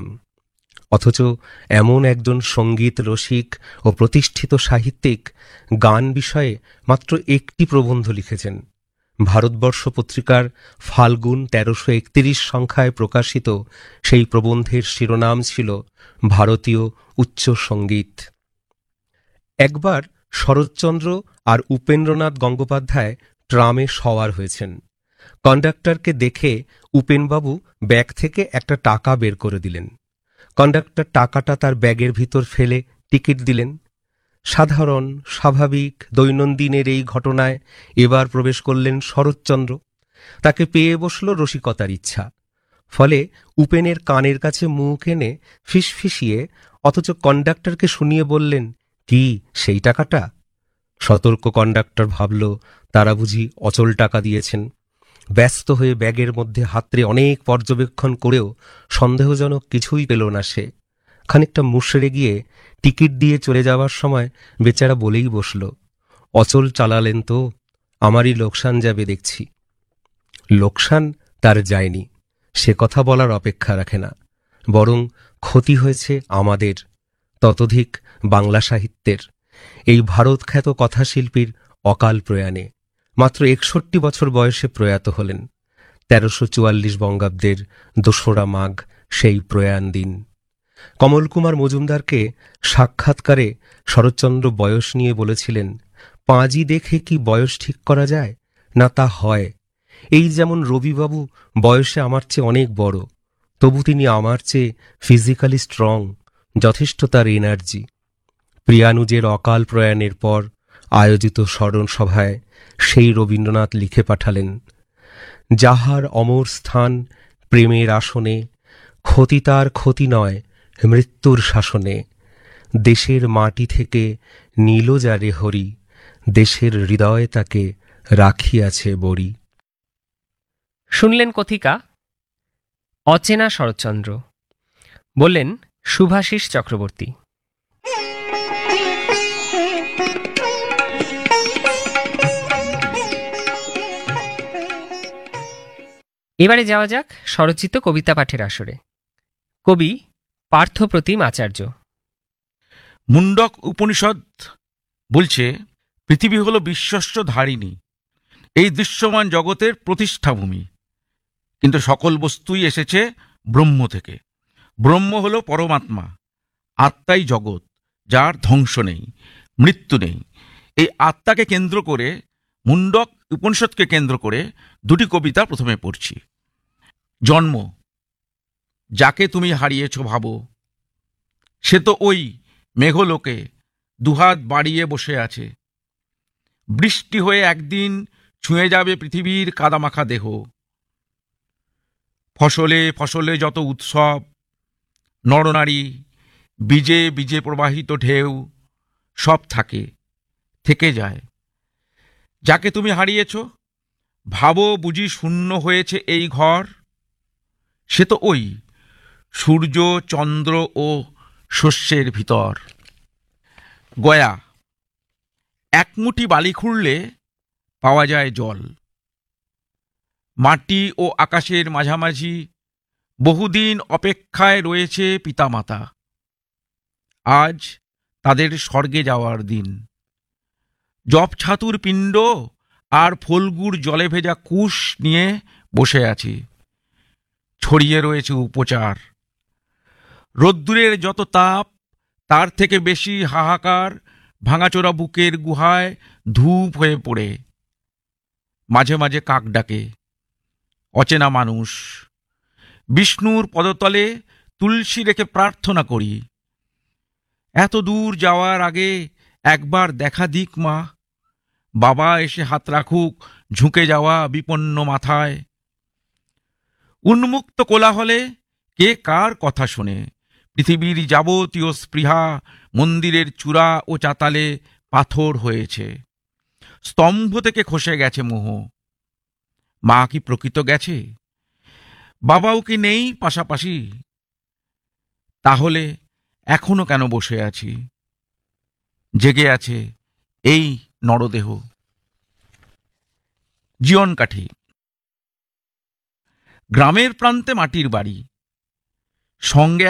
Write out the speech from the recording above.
শিরোনাম। অথচ এমন একজন সঙ্গীত রসিক ও প্রতিষ্ঠিত সাহিত্যিক গান বিষয়ে মাত্র একটি প্রবন্ধ লিখেছেন। ভারতবর্ষ পত্রিকার ফাল্গুন ১৩৩১ সংখ্যায় প্রকাশিত সেই প্রবন্ধের শিরোনাম ছিল ভারতীয় উচ্চ সঙ্গীত। একবার শরৎচন্দ্র আর উপেন্দ্রনাথ গঙ্গোপাধ্যায় ট্রামে সওয়ার হয়েছেন। কন্ডাক্টরকে দেখে উপেনবাবু ব্যাগ থেকে একটা টাকা বের করে দিলেন। কন্ডাক্টর টাকাটা তার ব্যাগের ভিতর ফেলে টিকিট দিলেন। সাধারণ স্বাভাবিক দৈনন্দিনের এই ঘটনায় এবার প্রবেশ করলেন শরৎচন্দ্র। তাকে পেয়ে বসল রসিকতার ইচ্ছা। ফলে উপেনের কানের কাছে মুখ এনে ফিসফিসিয়ে অথচ কন্ডাক্টরকে শুনিয়ে বললেন, কি সেই টাকাটা? সতর্ক কন্ডাক্টর ভাবল তারা বুঝি অচল টাকা দিয়েছেন। ব্যস্ত হয়ে ব্যাগের মধ্যে হাতড়ে অনেক পর্যবেক্ষণ করেও সন্দেহজনক কিছুই পেল না সে। খানিকটা মুষড়ে গিয়ে টিকিট দিয়ে চলে যাওয়ার সময় বেচারা বলেই বসল, অচল চালালেন তো, আমারই লোকসান যাবে দেখছি। লোকসান তার যায়নি, সে কথা বলার অপেক্ষা রাখে না, বরং ক্ষতি হয়েছে আমাদের, ততোধিক বাংলা সাহিত্যের। এই ভারতখ্যাত কথাশিল্পীর অকাল প্রয়াণে মাত্র ৬১ বছর বয়সে প্রয়াত হলেন। ১৩৪৪ বঙ্গাব্দের ২রা মাঘ সেই প্রয়াণ দিন। কমলকুমার মজুমদারকে সাক্ষাৎকারে শরৎচন্দ্র বয়স নিয়ে বলেছিলেন, পাঁজি দেখে কি বয়স ঠিক করা যায়? না, তা হয়। এই যেমন রবিবাবু বয়সে আমার চেয়ে অনেক বড়, তবু তিনি আমার চেয়ে ফিজিক্যালি স্ট্রং, যথেষ্ট তার এনার্জি। প্রিয়ানুজের অকাল প্রয়াণের পর আয়োজিত স্মরণ সভায় সেই রবীন্দ্রনাথ লিখে পাঠালেন, যাহার অমর স্থান প্রেমের আসনে, ক্ষতি তার ক্ষতি নয় মৃত্যুর শাসনে, দেশের মাটি থেকে নীল যারে হরি, দেশের হৃদয়ে তাকে রাখিয়াছে বড়ি। শুনলেন কথিকা অচেনা শরৎচন্দ্র, বললেন শুভাশিস চক্রবর্তী। এবারে যাওয়া যাক স্বরচিত কবিতা পাঠের আসরে। কবি পার্থপ্রতিম আচার্য। মুন্ডক উপনিষদ বলছে, পৃথিবী হল বিশ্বস্য ধারিণী, এই দৃশ্যমান জগতের প্রতিষ্ঠাভূমি। কিন্তু সকল বস্তুই এসেছে ব্রহ্ম থেকে। ব্রহ্ম হল পরমাত্মা, আত্মাই জগৎ, যার ধ্বংস নেই, মৃত্যু নেই। এই আত্মাকে কেন্দ্র করে, মুন্ডক উপনিষদকে কেন্দ্র করে দুটি কবিতা প্রথমে পড়ছি। জন্ম, যাকে তুমি হারিয়েছ ভাবো, সে তো ওই মেঘলোকে দুহাত বাড়িয়ে বসে আছে। বৃষ্টি হয়ে একদিন ছুঁয়ে যাবে পৃথিবীর কাদামাখা দেহ। ফসলে ফসলে যত উৎসব, নরনারী, বীজে বীজে প্রবাহিত ঢেউ, সব থেকে যায়। যাকে তুমি হারিয়েছ ভাবো, বুঝি শূন্য হয়েছে এই ঘর। সে তো ওই সূর্য, চন্দ্র ও শস্যের ভিতর। গয়া, এক মুঠি বালি খুঁড়লে পাওয়া যায় জল। মাটি ও আকাশের মাঝামাঝি বহুদিন অপেক্ষায় রয়েছে পিতামাতা। আজ তাদের স্বর্গে যাওয়ার দিন। জপ ছাতুর পিণ্ড আর ফলগুর জলে ভেজা কুশ নিয়ে বসে আছে। ছড়িয়ে রয়েছে উপচার। রোদ্দুরের যত তাপ, তার থেকে বেশি হাহাকার ভাঙাচোরা বুকের গুহায় ধূপ হয়ে পড়ে। মাঝে মাঝে কাক ডাকে, অচেনা মানুষ। বিষ্ণুর পদতলে তুলসী রেখে প্রার্থনা করি, এত দূর যাওয়ার আগে একবার দেখা দিক মা। বাবা এসে হাত রাখুক ঝুঁকে যাওয়া বিপন্ন মাথায়। উন্মুক্ত কোলাহলে কে কার কথা শোনে? পৃথিবীর যাবতীয় স্পৃহা মন্দিরের চূড়া ও চাতালে পাথর হয়েছে। স্তম্ভ থেকে খসে গেছে মোহ। মা কি প্রকৃত গেছে? বাবাও কি নেই পাশাপাশি? তাহলে এখনো কেন বসে আছি? জেগে আছে এই নরদেহ। জীবন কাঠি, গ্রামের প্রান্তে মাটির বাড়ি, সঙ্গে